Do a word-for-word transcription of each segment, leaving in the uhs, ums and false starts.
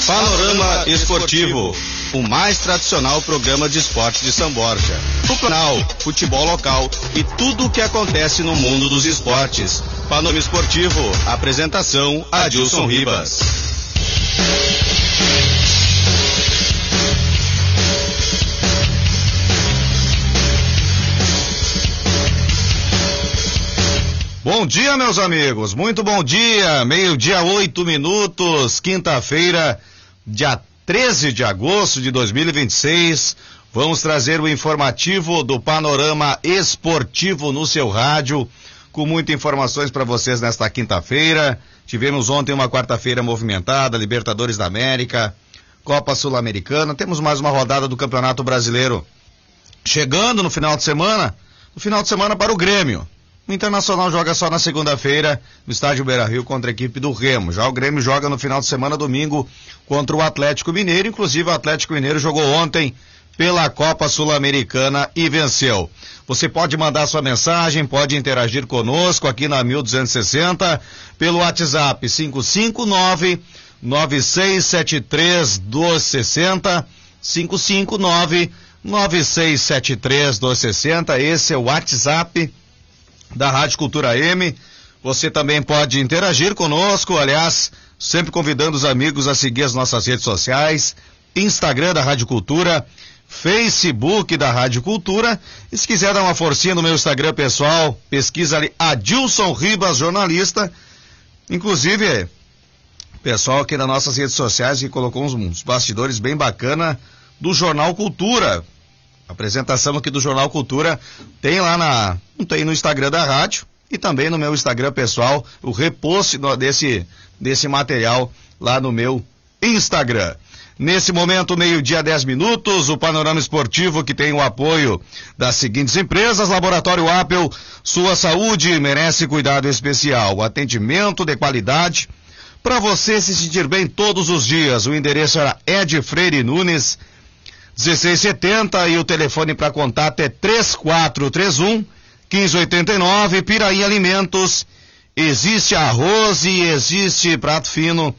Panorama Esportivo, o mais tradicional programa de esporte de São Borja. O canal, futebol local e tudo o que acontece no mundo dos esportes. Panorama Esportivo, apresentação Adilson Ribas. Bom dia, meus amigos, muito bom dia, meio-dia, oito minutos, quinta-feira, dia treze de agosto de dois mil e vinte e seis, vamos trazer o informativo do Panorama Esportivo no seu rádio, com muitas informações para vocês nesta quinta-feira. Tivemos ontem uma quarta-feira movimentada, Libertadores da América, Copa Sul-Americana, temos mais uma rodada do Campeonato Brasileiro chegando no final de semana, no final de semana para o Grêmio. O Internacional joga só na segunda-feira no estádio Beira-Rio contra a equipe do Remo. Já o Grêmio joga no final de semana, domingo, contra o Atlético Mineiro. Inclusive o Atlético Mineiro jogou ontem pela Copa Sul-Americana e venceu. Você pode mandar sua mensagem, pode interagir conosco aqui na mil duzentos e sessenta pelo WhatsApp cinco cinco nove, nove seis sete três, dois seis zero zero, cinco cinco nove, nove seis sete três, dois seis zero zero. Esse é o WhatsApp da Rádio Cultura M. Você também pode interagir conosco, aliás, sempre convidando os amigos a seguir as nossas redes sociais, Instagram da Rádio Cultura, Facebook da Rádio Cultura, e se quiser dar uma forcinha no meu Instagram pessoal, pesquisa ali Adilson Ribas Jornalista, inclusive, pessoal aqui nas nossas redes sociais que colocou uns, uns bastidores bem bacana do Jornal Cultura. A apresentação aqui do Jornal Cultura tem lá na, tem no Instagram da rádio e também no meu Instagram pessoal, o repost desse, desse material lá no meu Instagram. Nesse momento, meio-dia, dez minutos, o Panorama Esportivo que tem o apoio das seguintes empresas: Laboratório Apple, sua saúde merece cuidado especial, atendimento de qualidade para você se sentir bem todos os dias. O endereço era Ed Freire Nunes, dezesseis setenta, e o telefone para contato é três quatro três um, um cinco oito nove. Piraí Alimentos, existe arroz e existe prato fino.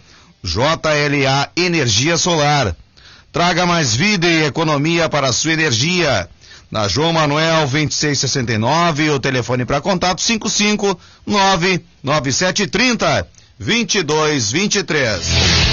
J L A Energia Solar, traga mais vida e economia para a sua energia. Na João Manuel vinte e seis sessenta e nove, o telefone para contato cinco cinco nove, nove sete três zero, dois dois dois três.